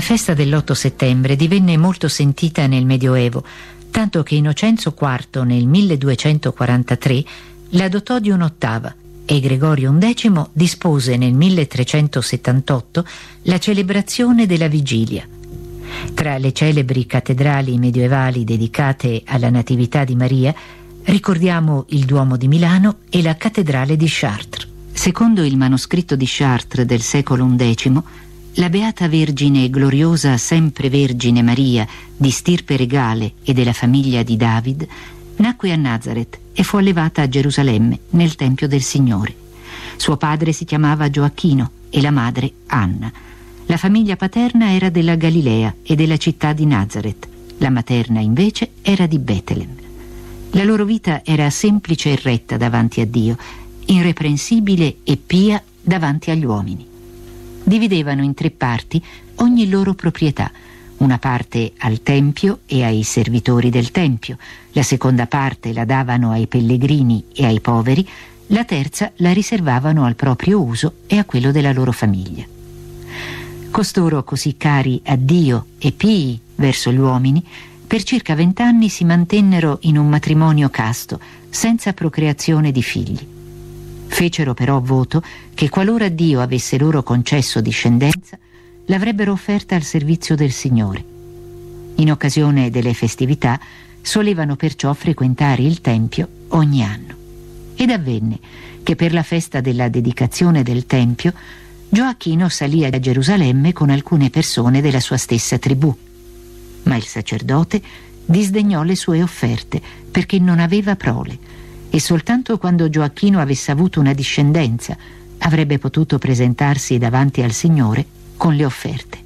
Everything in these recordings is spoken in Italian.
festa dell'8 settembre divenne molto sentita nel Medioevo, tanto che Innocenzo IV nel 1243 la dotò di un'ottava e Gregorio XI dispose nel 1378 la celebrazione della vigilia. Tra le celebri cattedrali medievali dedicate alla Natività di Maria ricordiamo il Duomo di Milano e la cattedrale di Chartres. Secondo il manoscritto di Chartres del secolo XI, la Beata Vergine Gloriosa Sempre Vergine Maria, di stirpe regale e della famiglia di David, nacque a Nazareth e fu allevata a Gerusalemme nel Tempio del Signore. Suo padre si chiamava Gioacchino e la madre Anna. La famiglia paterna era della Galilea e della città di Nazareth, la materna invece era di Betlem. La loro vita era semplice e retta davanti a Dio, irreprensibile e pia davanti agli uomini. Dividevano in 3 parti ogni loro proprietà, una parte al Tempio e ai servitori del Tempio, la seconda parte la davano ai pellegrini e ai poveri, la terza la riservavano al proprio uso e a quello della loro famiglia. Costoro, così cari a Dio e pii verso gli uomini, per circa 20 anni si mantennero in un matrimonio casto, senza procreazione di figli. Fecero però voto che qualora Dio avesse loro concesso discendenza, l'avrebbero offerta al servizio del Signore. In occasione delle festività solevano perciò frequentare il Tempio ogni anno. Ed avvenne che per la festa della dedicazione del Tempio Gioacchino salì a Gerusalemme con alcune persone della sua stessa tribù. Ma il sacerdote disdegnò le sue offerte perché non aveva prole e soltanto quando Gioacchino avesse avuto una discendenza avrebbe potuto presentarsi davanti al Signore con le offerte.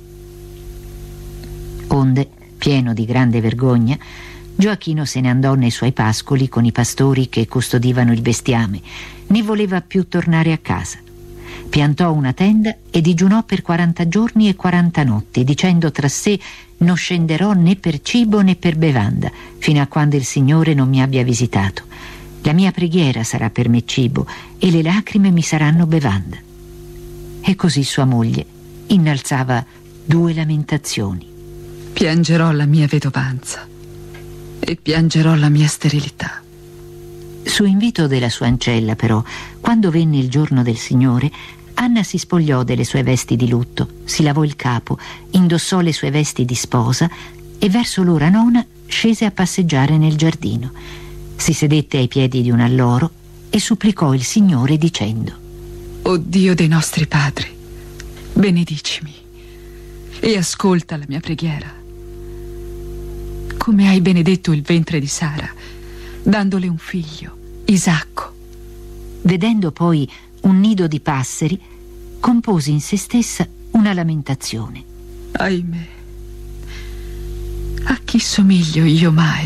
Onde, pieno di grande vergogna, Gioacchino se ne andò nei suoi pascoli con i pastori che custodivano il bestiame, né voleva più tornare a casa. Piantò una tenda e digiunò per 40 giorni e 40 notti, dicendo tra sé: non scenderò né per cibo né per bevanda, fino a quando il Signore non mi abbia visitato. La mia preghiera sarà per me cibo e le lacrime mi saranno bevanda. E così sua moglie innalzava 2 lamentazioni. Piangerò la mia vedovanza e piangerò la mia sterilità. Su invito della sua ancella, però, quando venne il giorno del Signore, Anna si spogliò delle sue vesti di lutto, si lavò il capo, indossò le sue vesti di sposa e verso l'ora 9 scese a passeggiare nel giardino. Si sedette ai piedi di un alloro e supplicò il Signore dicendo: O Dio dei nostri padri, benedicimi e ascolta la mia preghiera. Come hai benedetto il ventre di Sara, dandole un figlio, Isacco. Vedendo poi un nido di passeri, compose in se stessa una lamentazione. Ahimè, a chi somiglio io mai?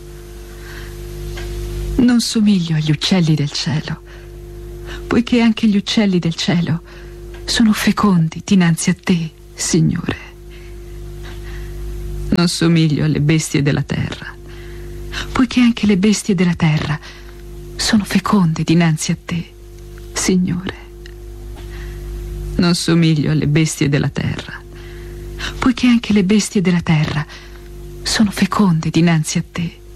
Non somiglio agli uccelli del cielo, poiché anche gli uccelli del cielo sono fecondi dinanzi a te, Signore. Non somiglio alle bestie della terra, poiché anche le bestie della terra sono feconde dinanzi a te, Signore. Non somiglio alle bestie della terra, poiché anche le bestie della terra sono feconde dinanzi a te,